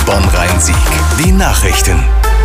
Bonn-Rhein-Sieg. Die Nachrichten.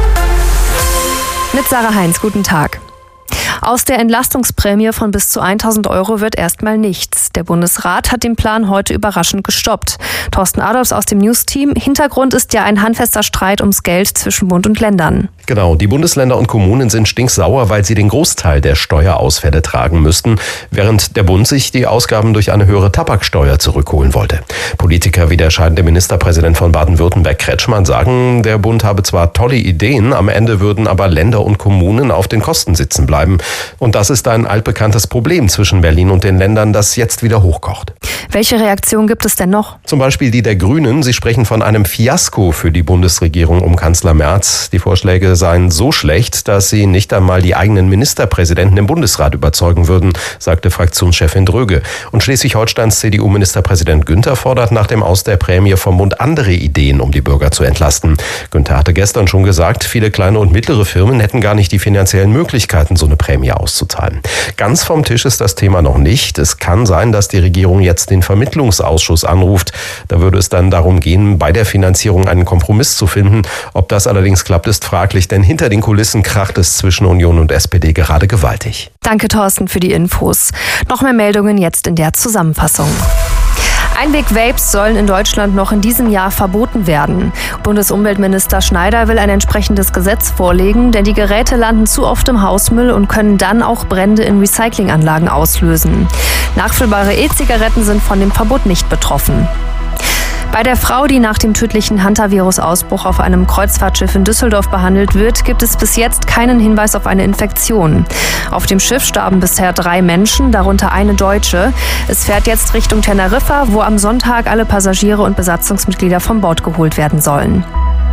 Mit Sarah Heinz, guten Tag. Aus der Entlastungsprämie von bis zu 1.000 € wird erstmal nichts. Der Bundesrat hat den Plan heute überraschend gestoppt. Thorsten Adolfs aus dem News-Team. Hintergrund ist ja ein handfester Streit ums Geld zwischen Bund und Ländern. Genau, die Bundesländer und Kommunen sind stinksauer, weil sie den Großteil der Steuerausfälle tragen müssten, während der Bund sich die Ausgaben durch eine höhere Tabaksteuer zurückholen wollte. Politiker wie der scheidende Ministerpräsident von Baden-Württemberg Kretschmann sagen, der Bund habe zwar tolle Ideen, am Ende würden aber Länder und Kommunen auf den Kosten sitzen bleiben. Und das ist ein altbekanntes Problem zwischen Berlin und den Ländern, das jetzt wieder hochkocht. Welche Reaktion gibt es denn noch? Zum Beispiel die der Grünen. Sie sprechen von einem Fiasko für die Bundesregierung um Kanzler Merz. Die Vorschläge seien so schlecht, dass sie nicht einmal die eigenen Ministerpräsidenten im Bundesrat überzeugen würden, sagte Fraktionschefin Dröge. Und Schleswig-Holsteins CDU-Ministerpräsident Günther fordert nach dem Aus der Prämie vom Bund andere Ideen, um die Bürger zu entlasten. Günther hatte gestern schon gesagt, viele kleine und mittlere Firmen hätten gar nicht die finanziellen Möglichkeiten, so eine Prämie auszuzahlen. Ganz vom Tisch ist das Thema noch nicht. Es kann sein, dass die Regierung jetzt den Vermittlungsausschuss anruft. Da würde es dann darum gehen, bei der Finanzierung einen Kompromiss zu finden. Ob das allerdings klappt, ist fraglich, denn hinter den Kulissen kracht es zwischen Union und SPD gerade gewaltig. Danke, Thorsten, für die Infos. Noch mehr Meldungen jetzt in der Zusammenfassung. Einweg-Vapes sollen in Deutschland noch in diesem Jahr verboten werden. Bundesumweltminister Schneider will ein entsprechendes Gesetz vorlegen, denn die Geräte landen zu oft im Hausmüll und können dann auch Brände in Recyclinganlagen auslösen. Nachfüllbare E-Zigaretten sind von dem Verbot nicht betroffen. Bei der Frau, die nach dem tödlichen Hantavirus-Ausbruch auf einem Kreuzfahrtschiff in Düsseldorf behandelt wird, gibt es bis jetzt keinen Hinweis auf eine Infektion. Auf dem Schiff starben bisher 3 Menschen, darunter eine Deutsche. Es fährt jetzt Richtung Teneriffa, wo am Sonntag alle Passagiere und Besatzungsmitglieder vom Bord geholt werden sollen.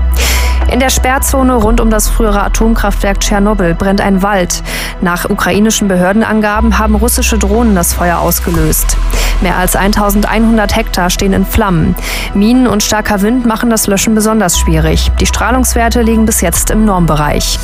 In der Sperrzone rund um das frühere Atomkraftwerk Tschernobyl brennt ein Wald. Nach ukrainischen Behördenangaben haben russische Drohnen das Feuer ausgelöst. Mehr als 1.100 Hektar stehen in Flammen. Minen und starker Wind machen das Löschen besonders schwierig. Die Strahlungswerte liegen bis jetzt im Normbereich.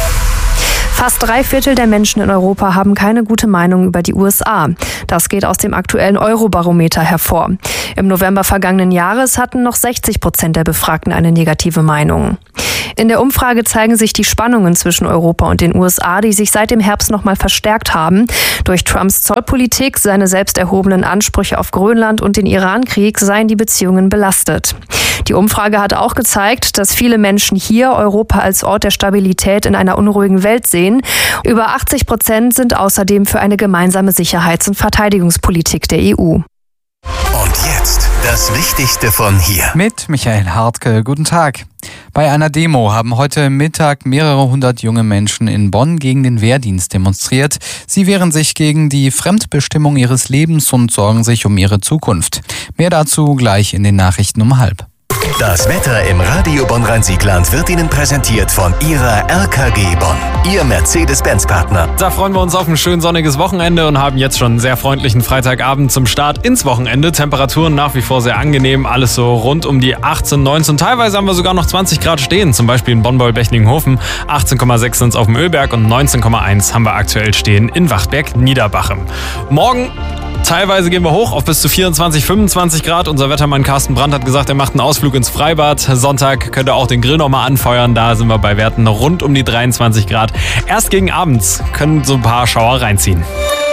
Fast 3/4 der Menschen in Europa haben keine gute Meinung über die USA. Das geht aus dem aktuellen Eurobarometer hervor. Im November vergangenen Jahres hatten noch 60% der Befragten eine negative Meinung. In der Umfrage zeigen sich die Spannungen zwischen Europa und den USA, die sich seit dem Herbst nochmal verstärkt haben. Durch Trumps Zollpolitik, seine selbst erhobenen Ansprüche auf Grönland und den Irankrieg seien die Beziehungen belastet. Die Umfrage hat auch gezeigt, dass viele Menschen hier Europa als Ort der Stabilität in einer unruhigen Welt sehen. Über 80% sind außerdem für eine gemeinsame Sicherheits- und Verteidigungspolitik der EU. Und jetzt das Wichtigste von hier. Mit Michael Hartke. Guten Tag. Bei einer Demo haben heute Mittag mehrere hundert junge Menschen in Bonn gegen den Wehrdienst demonstriert. Sie wehren sich gegen die Fremdbestimmung ihres Lebens und sorgen sich um ihre Zukunft. Mehr dazu gleich in den Nachrichten um 12:30. Das Wetter im Radio Bonn-Rhein-Sieg-Land wird Ihnen präsentiert von Ihrer RKG Bonn, Ihr Mercedes-Benz-Partner. Da freuen wir uns auf ein schön sonniges Wochenende und haben jetzt schon einen sehr freundlichen Freitagabend zum Start ins Wochenende. Temperaturen nach wie vor sehr angenehm, alles so rund um die 18, 19. Teilweise haben wir sogar noch 20 Grad stehen, zum Beispiel in Bonn-Bechlingenhofen. 18,6 sind es auf dem Ölberg und 19,1 haben wir aktuell stehen in Wachtberg-Niederbachem. Morgen teilweise gehen wir hoch auf bis zu 24, 25 Grad. Unser Wettermann Carsten Brandt hat gesagt, er macht einen Ausflug ins Freibad. Sonntag könnt ihr auch den Grill nochmal anfeuern. Da sind wir bei Werten rund um die 23 Grad. Erst gegen abends können so ein paar Schauer reinziehen.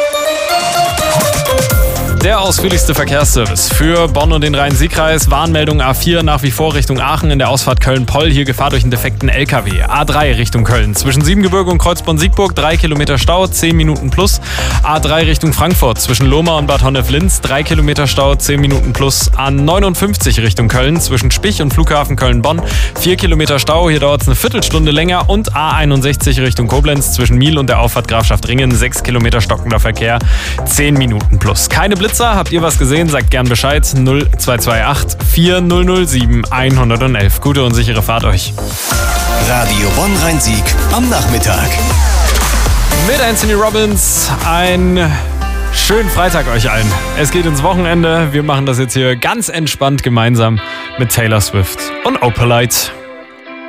Der ausführlichste Verkehrsservice für Bonn und den Rhein-Sieg-Kreis. Warnmeldung A4 nach wie vor Richtung Aachen in der Ausfahrt Köln-Poll. Hier Gefahr durch einen defekten LKW. A3 Richtung Köln. Zwischen Siebengebirge und Kreuzborn-Siegburg 3 Kilometer Stau, 10 Minuten plus. A3 Richtung Frankfurt. Zwischen Lohmar und Bad Honnef-Linz 3 Kilometer Stau, 10 Minuten plus. A59 Richtung Köln. Zwischen Spich und Flughafen Köln-Bonn 4 Kilometer Stau. Hier dauert es eine Viertelstunde länger. Und A61 Richtung Koblenz. Zwischen Miel und der Auffahrt Grafschaft Ringen 6 Kilometer stockender Verkehr, 10 Minuten plus. Keine Blitzer. Habt ihr was gesehen? Sagt gern Bescheid. 0228 4007 111. Gute und sichere Fahrt euch. Radio Bonn-Rhein-Sieg am Nachmittag. Mit Anthony Robbins einen schönen Freitag euch allen. Es geht ins Wochenende. Wir machen das jetzt hier ganz entspannt gemeinsam mit Taylor Swift und Opalite.